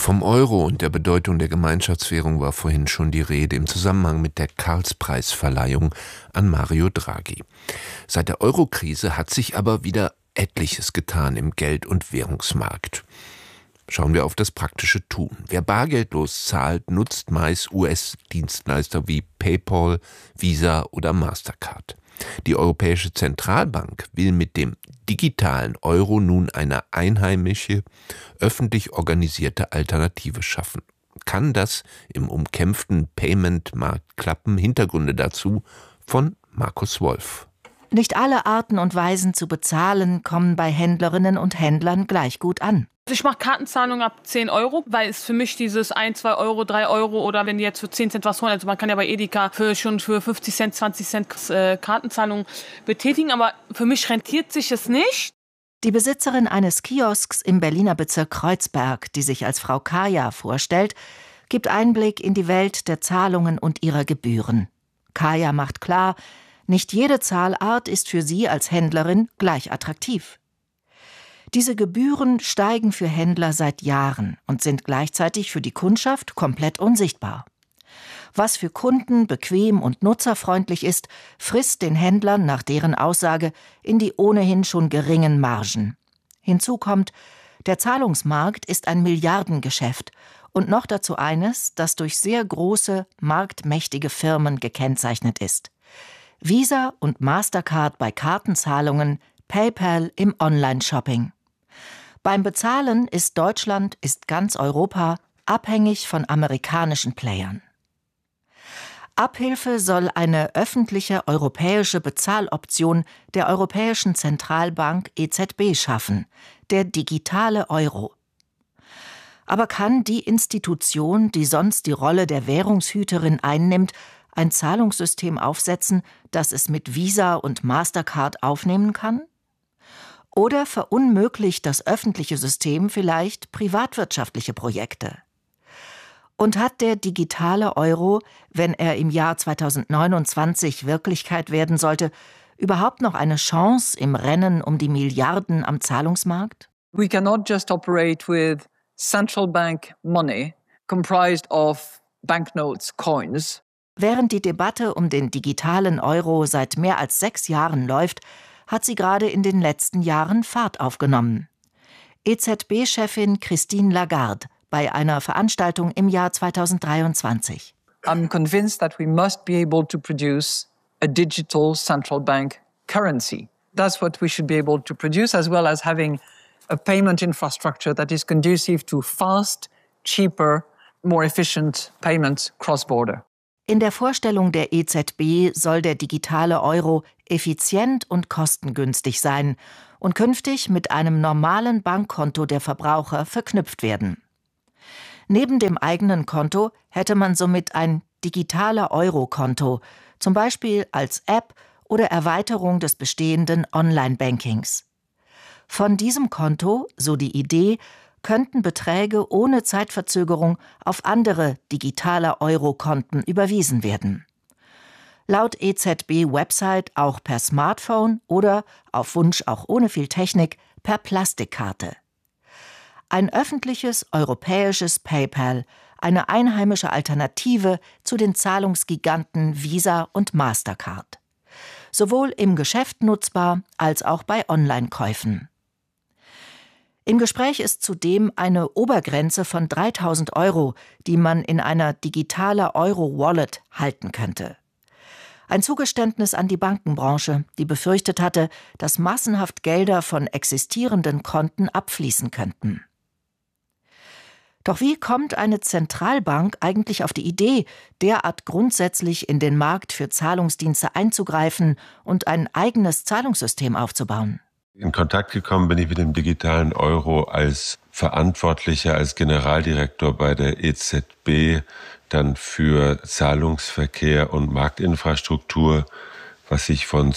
Vom Euro und der Bedeutung der Gemeinschaftswährung war vorhin schon die Rede im Zusammenhang mit der Karlspreisverleihung an Mario Draghi. Seit der Eurokrise hat sich aber wieder etliches getan im Geld- und Währungsmarkt. Schauen wir auf das praktische Tun. Wer bargeldlos zahlt, nutzt meist US-Dienstleister wie PayPal, Visa oder Mastercard. Die Europäische Zentralbank will mit dem digitalen Euro nun eine einheimische, öffentlich organisierte Alternative schaffen. Kann das im umkämpften Payment-Markt klappen? Hintergründe dazu von Markus Wolf. Nicht alle Arten und Weisen zu bezahlen kommen bei Händlerinnen und Händlern gleich gut an. Ich mache Kartenzahlungen ab 10 €, weil es für mich dieses 1, 2 €, 3 € oder wenn die jetzt für 10 Cent was holen, also man kann ja bei Edeka schon für 50 Cent, 20 Cent Kartenzahlungen betätigen, aber für mich rentiert sich es nicht. Die Besitzerin eines Kiosks im Berliner Bezirk Kreuzberg, die sich als Frau Kaya vorstellt, gibt Einblick in die Welt der Zahlungen und ihrer Gebühren. Kaya macht klar, nicht jede Zahlart ist für sie als Händlerin gleich attraktiv. Diese Gebühren steigen für Händler seit Jahren und sind gleichzeitig für die Kundschaft komplett unsichtbar. Was für Kunden bequem und nutzerfreundlich ist, frisst den Händlern nach deren Aussage in die ohnehin schon geringen Margen. Hinzu kommt, der Zahlungsmarkt ist ein Milliardengeschäft und noch dazu eines, das durch sehr große, marktmächtige Firmen gekennzeichnet ist. Visa und Mastercard bei Kartenzahlungen, PayPal im Online-Shopping. Beim Bezahlen ist Deutschland, ist ganz Europa abhängig von amerikanischen Playern. Abhilfe soll eine öffentliche europäische Bezahloption der Europäischen Zentralbank EZB schaffen, der digitale Euro. Aber kann die Institution, die sonst die Rolle der Währungshüterin einnimmt, ein Zahlungssystem aufsetzen, das es mit Visa und Mastercard aufnehmen kann? Oder verunmöglicht das öffentliche System vielleicht privatwirtschaftliche Projekte? Und hat der digitale Euro, wenn er im Jahr 2029 Wirklichkeit werden sollte, überhaupt noch eine Chance im Rennen um die Milliarden am Zahlungsmarkt? We cannot just operate with central bank money comprised of banknotes, coins. Während die Debatte um den digitalen Euro seit mehr als 6 Jahren läuft, hat sie gerade in den letzten Jahren Fahrt aufgenommen. EZB-Chefin Christine Lagarde bei einer Veranstaltung im Jahr 2023. I'm convinced that we must be able to produce a digital central bank currency. That's what we should be able to produce, as well as having a payment infrastructure that is conducive to fast, cheaper, more efficient payments cross-border. In der Vorstellung der EZB soll der digitale Euro effizient und kostengünstig sein und künftig mit einem normalen Bankkonto der Verbraucher verknüpft werden. Neben dem eigenen Konto hätte man somit ein digitaler Euro-Konto, zum Beispiel als App oder Erweiterung des bestehenden Online-Bankings. Von diesem Konto, so die Idee, könnten Beträge ohne Zeitverzögerung auf andere digitale Euro-Konten überwiesen werden. Laut EZB-Website auch per Smartphone oder, auf Wunsch auch ohne viel Technik, per Plastikkarte. Ein öffentliches europäisches PayPal, eine einheimische Alternative zu den Zahlungsgiganten Visa und Mastercard. Sowohl im Geschäft nutzbar als auch bei Online-Käufen. Im Gespräch ist zudem eine Obergrenze von 3.000 €, die man in einer digitaler Euro-Wallet halten könnte. Ein Zugeständnis an die Bankenbranche, die befürchtet hatte, dass massenhaft Gelder von existierenden Konten abfließen könnten. Doch wie kommt eine Zentralbank eigentlich auf die Idee, derart grundsätzlich in den Markt für Zahlungsdienste einzugreifen und ein eigenes Zahlungssystem aufzubauen? In Kontakt gekommen bin ich mit dem digitalen Euro als Verantwortlicher, als Generaldirektor bei der EZB, dann für Zahlungsverkehr und Marktinfrastruktur, was ich von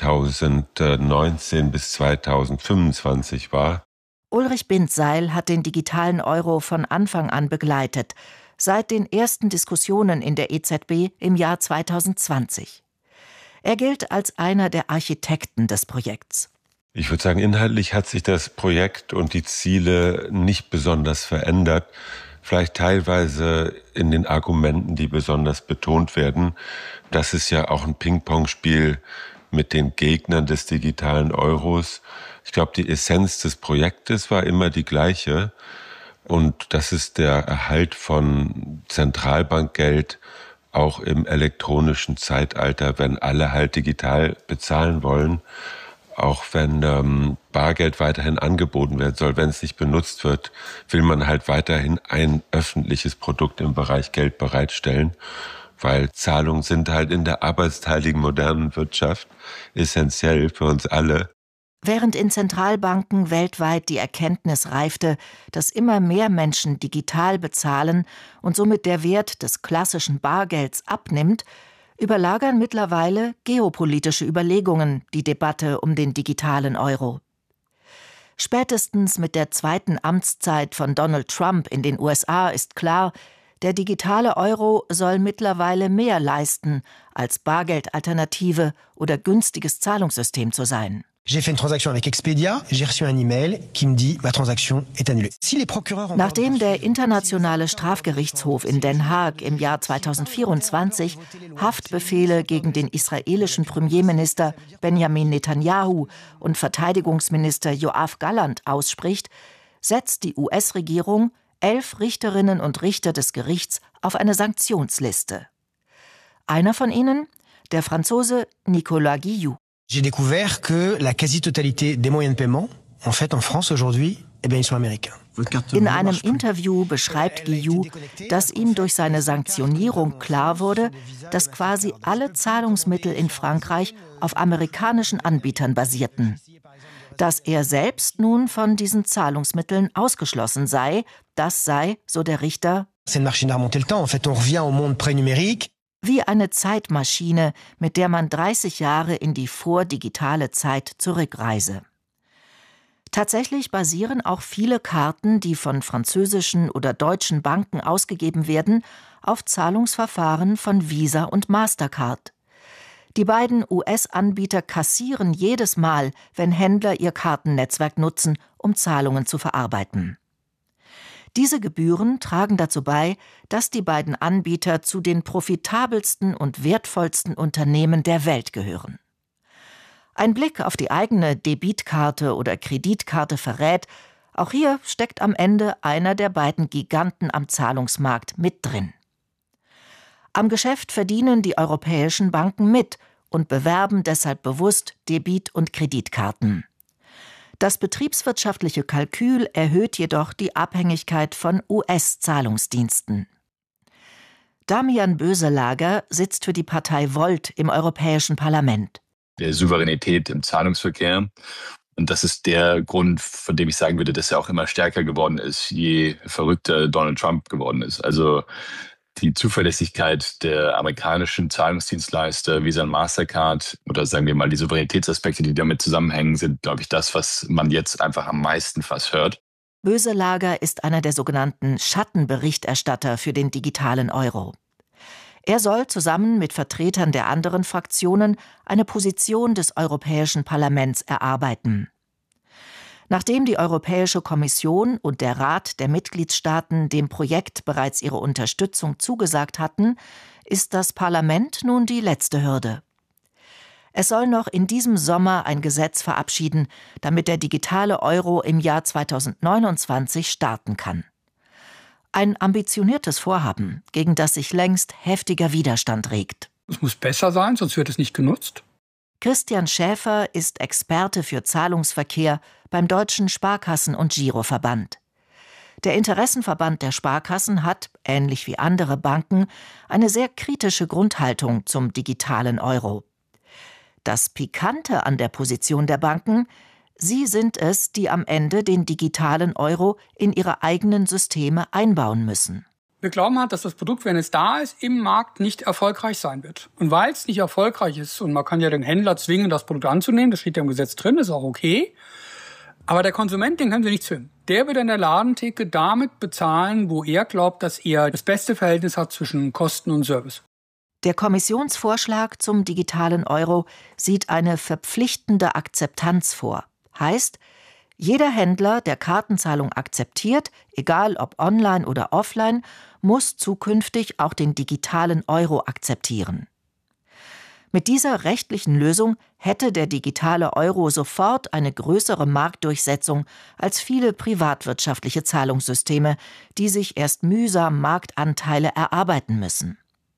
2019 bis 2025 war. Ulrich Bindseil hat den digitalen Euro von Anfang an begleitet, seit den ersten Diskussionen in der EZB im Jahr 2020. Er gilt als einer der Architekten des Projekts. Ich würde sagen, inhaltlich hat sich das Projekt und die Ziele nicht besonders verändert. vielleicht teilweise in den Argumenten, die besonders betont werden. Das ist ja auch ein Ping-Pong-Spiel mit den Gegnern des digitalen Euros. Ich glaube, die Essenz des Projektes war immer die gleiche. Und das ist der Erhalt von Zentralbankgeld auch im elektronischen Zeitalter, wenn alle halt digital bezahlen wollen. Auch wenn Bargeld weiterhin angeboten werden soll, wenn es nicht benutzt wird, will man halt weiterhin ein öffentliches Produkt im Bereich Geld bereitstellen, weil Zahlungen sind halt in der arbeitsteiligen modernen Wirtschaft essentiell für uns alle. Während in Zentralbanken weltweit die Erkenntnis reifte, dass immer mehr Menschen digital bezahlen und somit der Wert des klassischen Bargelds abnimmt, überlagern mittlerweile geopolitische Überlegungen die Debatte um den digitalen Euro. Spätestens mit der zweiten Amtszeit von Donald Trump in den USA ist klar, der digitale Euro soll mittlerweile mehr leisten, als Bargeldalternative oder günstiges Zahlungssystem zu sein. J'ai fait une transaction avec Expedia, j'ai reçu un email qui me dit ma transaction est annulée. Nachdem der Internationale Strafgerichtshof in Den Haag im Jahr 2024 Haftbefehle gegen den israelischen Premierminister Benjamin Netanyahu und Verteidigungsminister Yoav Gallant ausspricht, setzt die US-Regierung 11 Richterinnen und Richter des Gerichts auf eine Sanktionsliste. Einer von ihnen, der Franzose Nicolas Guillou. J'ai découvert que la quasi-totalité des moyens de paiement, en fait, en France aujourd'hui, ils sont américains. In einem Interview beschreibt Guillou, dass ihm durch seine Sanktionierung klar wurde, dass quasi alle Zahlungsmittel in Frankreich auf amerikanischen Anbietern basierten. Dass er selbst nun von diesen Zahlungsmitteln ausgeschlossen sei, das sei, so der Richter, C'est une machine à remonter le temps. En fait, on revient au monde pré-numérique. wie eine Zeitmaschine, mit der man 30 Jahre in die vordigitale Zeit zurückreise. Tatsächlich basieren auch viele Karten, die von französischen oder deutschen Banken ausgegeben werden, auf Zahlungsverfahren von Visa und Mastercard. Die beiden US-Anbieter kassieren jedes Mal, wenn Händler ihr Kartennetzwerk nutzen, um Zahlungen zu verarbeiten. Diese Gebühren tragen dazu bei, dass die beiden Anbieter zu den profitabelsten und wertvollsten Unternehmen der Welt gehören. Ein Blick auf die eigene Debitkarte oder Kreditkarte verrät, auch hier steckt am Ende einer der beiden Giganten am Zahlungsmarkt mit drin. Am Geschäft verdienen die europäischen Banken mit und bewerben deshalb bewusst Debit- und Kreditkarten. Das betriebswirtschaftliche Kalkül erhöht jedoch die Abhängigkeit von US-Zahlungsdiensten. Damian Böselager sitzt für die Partei Volt im Europäischen Parlament. Der Souveränität im Zahlungsverkehr. Und das ist der Grund, von dem ich sagen würde, dass er auch immer stärker geworden ist, je verrückter Donald Trump geworden ist. Also die Zuverlässigkeit der amerikanischen Zahlungsdienstleister, Visa und Mastercard oder sagen wir mal die Souveränitätsaspekte, die damit zusammenhängen, sind, glaube ich, das, was man jetzt einfach am meisten fast hört. Böselager ist einer der sogenannten Schattenberichterstatter für den digitalen Euro. Er soll zusammen mit Vertretern der anderen Fraktionen eine Position des Europäischen Parlaments erarbeiten. Nachdem die Europäische Kommission und der Rat der Mitgliedstaaten dem Projekt bereits ihre Unterstützung zugesagt hatten, ist das Parlament nun die letzte Hürde. Es soll noch in diesem Sommer ein Gesetz verabschieden, damit der digitale Euro im Jahr 2029 starten kann. Ein ambitioniertes Vorhaben, gegen das sich längst heftiger Widerstand regt. Es muss besser sein, sonst wird es nicht genutzt. Christian Schäfer ist Experte für Zahlungsverkehr beim Deutschen Sparkassen- und Giroverband. Der Interessenverband der Sparkassen hat, ähnlich wie andere Banken, eine sehr kritische Grundhaltung zum digitalen Euro. Das Pikante an der Position der Banken: sie sind es, die am Ende den digitalen Euro in ihre eigenen Systeme einbauen müssen. Wir glauben halt, dass das Produkt, wenn es da ist, im Markt nicht erfolgreich sein wird. Und weil es nicht erfolgreich ist, und man kann ja den Händler zwingen, das Produkt anzunehmen, das steht ja im Gesetz drin, ist auch okay, aber der Konsument, den können Sie nicht zwingen. Der wird an der Ladentheke damit bezahlen, wo er glaubt, dass er das beste Verhältnis hat zwischen Kosten und Service. Der Kommissionsvorschlag zum digitalen Euro sieht eine verpflichtende Akzeptanz vor. Heißt, Jeder Händler, der Kartenzahlung akzeptiert, egal ob online oder offline, muss zukünftig auch den digitalen Euro akzeptieren. Mit dieser rechtlichen Lösung hätte der digitale Euro sofort eine größere Marktdurchsetzung als viele privatwirtschaftliche Zahlungssysteme, die sich erst mühsam Marktanteile erarbeiten müssen.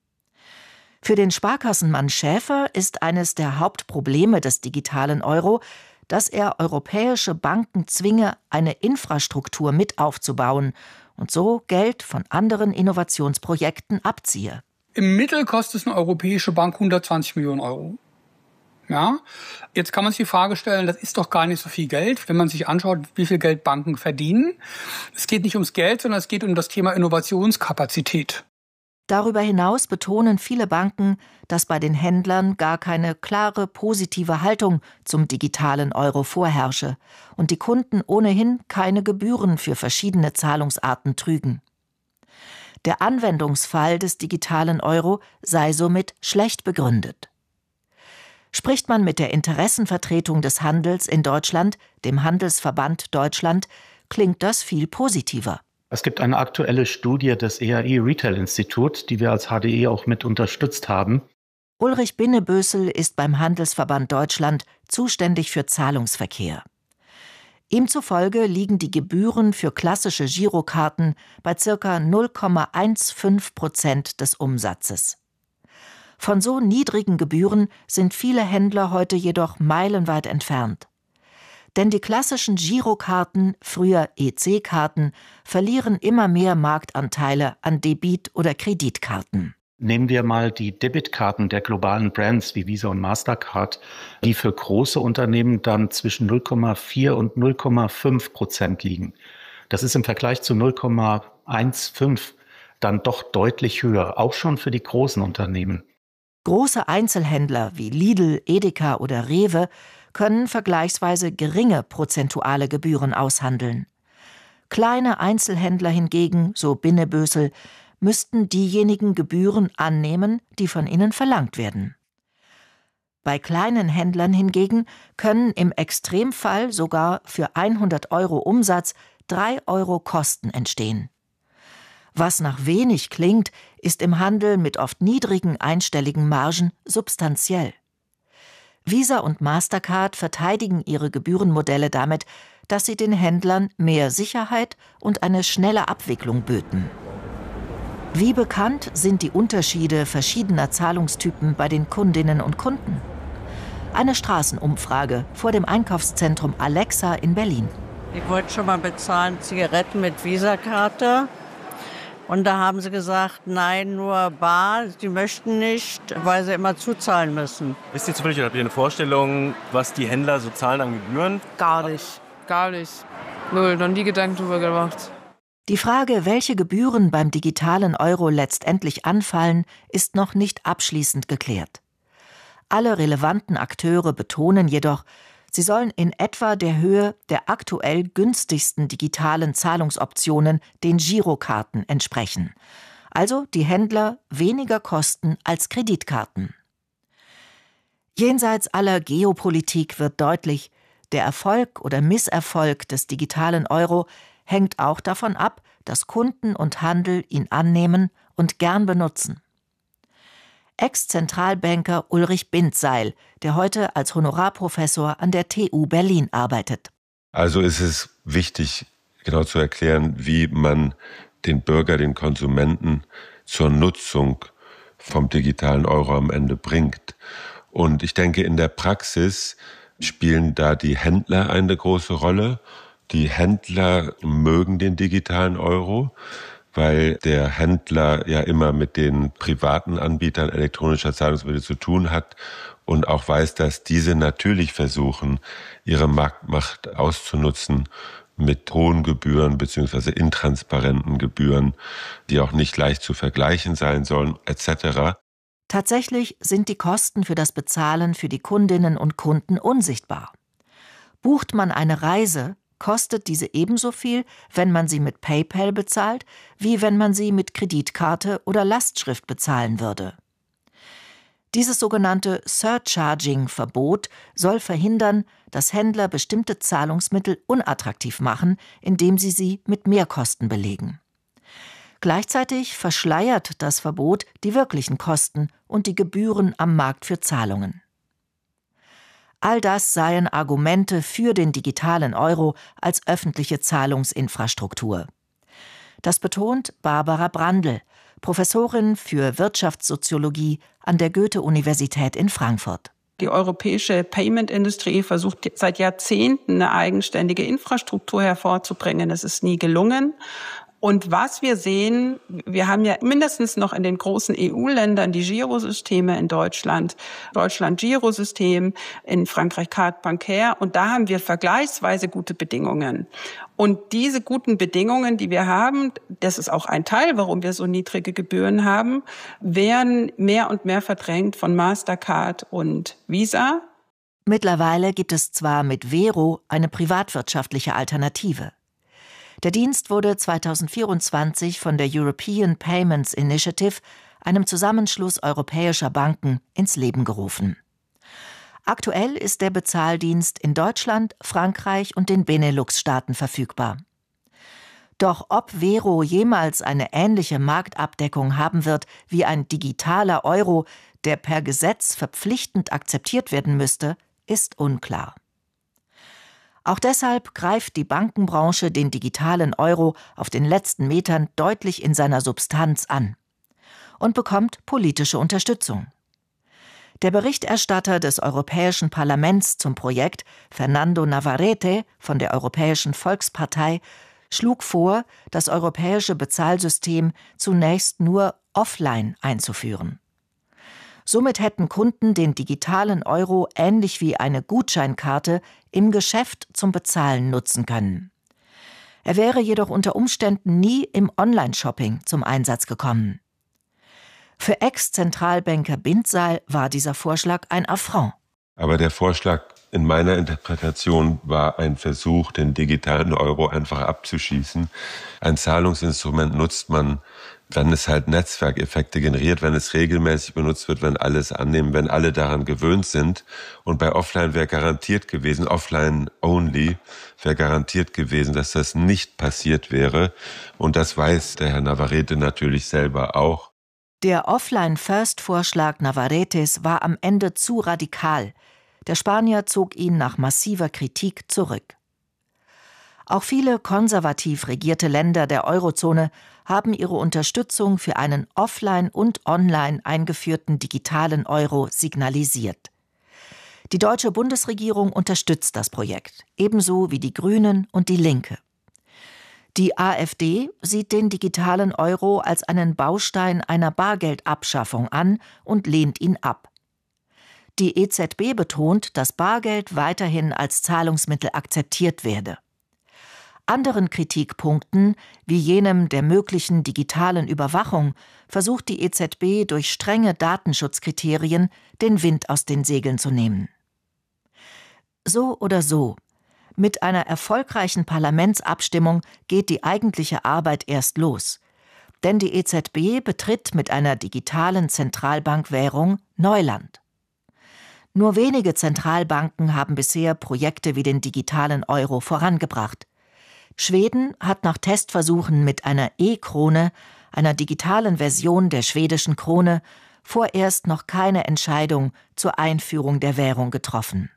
Für den Sparkassenmann Schäfer ist eines der Hauptprobleme des digitalen Euro, dass er europäische Banken zwinge, eine Infrastruktur mit aufzubauen und so Geld von anderen Innovationsprojekten abziehe. Im Mittel kostet es eine europäische Bank 120 Millionen Euro. Ja, jetzt kann man sich die Frage stellen, das ist doch gar nicht so viel Geld, wenn man sich anschaut, wie viel Geld Banken verdienen. Es geht nicht ums Geld, sondern es geht um das Thema Innovationskapazität. Darüber hinaus betonen viele Banken, dass bei den Händlern gar keine klare positive Haltung zum digitalen Euro vorherrsche und die Kunden ohnehin keine Gebühren für verschiedene Zahlungsarten trügen. Der Anwendungsfall des digitalen Euro sei somit schlecht begründet. Spricht man mit der Interessenvertretung des Handels in Deutschland, dem Handelsverband Deutschland, klingt das viel positiver. Es gibt eine aktuelle Studie des EAI Retail Institut, die wir als HDE auch mit unterstützt haben. Ulrich Binnebösel ist beim Handelsverband Deutschland zuständig für Zahlungsverkehr. Ihm zufolge liegen die Gebühren für klassische Girokarten bei ca. 0,15% des Umsatzes. Von so niedrigen Gebühren sind viele Händler heute jedoch meilenweit entfernt. Denn die klassischen Girokarten, früher EC-Karten, verlieren immer mehr Marktanteile an Debit- oder Kreditkarten. Nehmen wir mal die Debitkarten der globalen Brands wie Visa und Mastercard, die für große Unternehmen dann zwischen 0,4 und 0,5% liegen. Das ist im Vergleich zu 0,15 dann doch deutlich höher, auch schon für die großen Unternehmen. Große Einzelhändler wie Lidl, Edeka oder Rewe können vergleichsweise geringe prozentuale Gebühren aushandeln. Kleine Einzelhändler hingegen, so Binnebösel, müssten diejenigen Gebühren annehmen, die von ihnen verlangt werden. Bei kleinen Händlern hingegen können im Extremfall sogar für 100 € Umsatz 3 € Kosten entstehen. Was nach wenig klingt, ist im Handel mit oft niedrigen einstelligen Margen substanziell. Visa und Mastercard verteidigen ihre Gebührenmodelle damit, dass sie den Händlern mehr Sicherheit und eine schnelle Abwicklung böten. Wie bekannt sind die Unterschiede verschiedener Zahlungstypen bei den Kundinnen und Kunden? Eine Straßenumfrage vor dem Einkaufszentrum Alexa in Berlin. Ich wollte schon mal bezahlen, Zigaretten mit Visa-Karte. Und da haben sie gesagt, nein, nur bar. Sie möchten nicht, weil sie immer zuzahlen müssen. Wisst ihr zufällig, oder habt ihr eine Vorstellung, was die Händler so zahlen an Gebühren? Gar nicht. Gar nicht. Null, noch nie Gedanken drüber gemacht. Die Frage, welche Gebühren beim digitalen Euro letztendlich anfallen, ist noch nicht abschließend geklärt. Alle relevanten Akteure betonen jedoch, sie sollen in etwa der Höhe der aktuell günstigsten digitalen Zahlungsoptionen, den Girokarten, entsprechen. Also die Händler weniger kosten als Kreditkarten. Jenseits aller Geopolitik wird deutlich, der Erfolg oder Misserfolg des digitalen Euro hängt auch davon ab, dass Kunden und Handel ihn annehmen und gern benutzen. Ex-Zentralbanker Ulrich Bindseil, der heute als Honorarprofessor an der TU Berlin arbeitet. Also ist es wichtig, genau zu erklären, wie man den Bürger, den Konsumenten zur Nutzung vom digitalen Euro am Ende bringt. Und ich denke, in der Praxis spielen da die Händler eine große Rolle. Die Händler mögen den digitalen Euro, weil der Händler ja immer mit den privaten Anbietern elektronischer Zahlungsmittel zu tun hat und auch weiß, dass diese natürlich versuchen, ihre Marktmacht auszunutzen mit hohen Gebühren bzw. intransparenten Gebühren, die auch nicht leicht zu vergleichen sein sollen, etc. Tatsächlich sind die Kosten für das Bezahlen für die Kundinnen und Kunden unsichtbar. Bucht man eine Reise, kostet diese ebenso viel, wenn man sie mit PayPal bezahlt, wie wenn man sie mit Kreditkarte oder Lastschrift bezahlen würde. Dieses sogenannte Surcharging-Verbot soll verhindern, dass Händler bestimmte Zahlungsmittel unattraktiv machen, indem sie mit Mehrkosten belegen. Gleichzeitig verschleiert das Verbot die wirklichen Kosten und die Gebühren am Markt für Zahlungen. All das seien Argumente für den digitalen Euro als öffentliche Zahlungsinfrastruktur. Das betont Barbara Brandl, Professorin für Wirtschaftssoziologie an der Goethe-Universität in Frankfurt. Die europäische Payment-Industrie versucht seit Jahrzehnten eine eigenständige Infrastruktur hervorzubringen. Es ist nie gelungen. Und was wir sehen, wir haben ja mindestens noch in den großen EU-Ländern die Girosysteme in Deutschland Girosystem, in Frankreich Carte Bancaire. Und da haben wir vergleichsweise gute Bedingungen. Und diese guten Bedingungen, die wir haben, das ist auch ein Teil, warum wir so niedrige Gebühren haben, werden mehr und mehr verdrängt von Mastercard und Visa. Mittlerweile gibt es zwar mit Vero eine privatwirtschaftliche Alternative. Der Dienst wurde 2024 von der European Payments Initiative, einem Zusammenschluss europäischer Banken, ins Leben gerufen. Aktuell ist der Bezahldienst in Deutschland, Frankreich und den Benelux-Staaten verfügbar. Doch ob Vero jemals eine ähnliche Marktabdeckung haben wird wie ein digitaler Euro, der per Gesetz verpflichtend akzeptiert werden müsste, ist unklar. Auch deshalb greift die Bankenbranche den digitalen Euro auf den letzten Metern deutlich in seiner Substanz an und bekommt politische Unterstützung. Der Berichterstatter des Europäischen Parlaments zum Projekt, Fernando Navarrete von der Europäischen Volkspartei, schlug vor, das europäische Bezahlsystem zunächst nur offline einzuführen. Somit hätten Kunden den digitalen Euro ähnlich wie eine Gutscheinkarte im Geschäft zum Bezahlen nutzen können. Er wäre jedoch unter Umständen nie im Online-Shopping zum Einsatz gekommen. Für Ex-Zentralbanker Bindsaal war dieser Vorschlag ein Affront. Aber der Vorschlag in meiner Interpretation war ein Versuch, den digitalen Euro einfach abzuschießen. Ein Zahlungsinstrument nutzt man, wenn es halt Netzwerkeffekte generiert, wenn es regelmäßig benutzt wird, wenn alle es annehmen, wenn alle daran gewöhnt sind. Und bei Offline wäre garantiert gewesen, Offline only, wäre garantiert gewesen, dass das nicht passiert wäre. Und das weiß der Herr Navarrete natürlich selber auch. Der Offline-First-Vorschlag Navarretes war am Ende zu radikal. Der Spanier zog ihn nach massiver Kritik zurück. Auch viele konservativ regierte Länder der Eurozone haben ihre Unterstützung für einen offline und online eingeführten digitalen Euro signalisiert. Die deutsche Bundesregierung unterstützt das Projekt, ebenso wie die Grünen und die Linke. Die AfD sieht den digitalen Euro als einen Baustein einer Bargeldabschaffung an und lehnt ihn ab. Die EZB betont, dass Bargeld weiterhin als Zahlungsmittel akzeptiert werde. Anderen Kritikpunkten, wie jenem der möglichen digitalen Überwachung, versucht die EZB durch strenge Datenschutzkriterien den Wind aus den Segeln zu nehmen. So oder so, mit einer erfolgreichen Parlamentsabstimmung geht die eigentliche Arbeit erst los. Denn die EZB betritt mit einer digitalen Zentralbankwährung Neuland. Nur wenige Zentralbanken haben bisher Projekte wie den digitalen Euro vorangebracht. Schweden hat nach Testversuchen mit einer E-Krone, einer digitalen Version der schwedischen Krone, vorerst noch keine Entscheidung zur Einführung der Währung getroffen.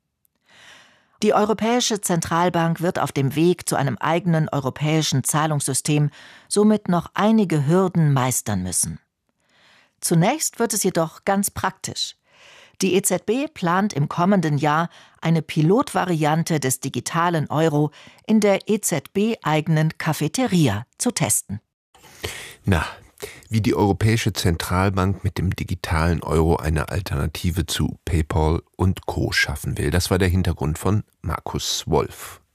Die Europäische Zentralbank wird auf dem Weg zu einem eigenen europäischen Zahlungssystem somit noch einige Hürden meistern müssen. Zunächst wird es jedoch ganz praktisch. Die EZB plant im kommenden Jahr eine Pilotvariante des digitalen Euro in der EZB-eigenen Cafeteria zu testen. Na, wie die Europäische Zentralbank mit dem digitalen Euro eine Alternative zu PayPal und Co. schaffen will, das war der Hintergrund von Markus Wolf.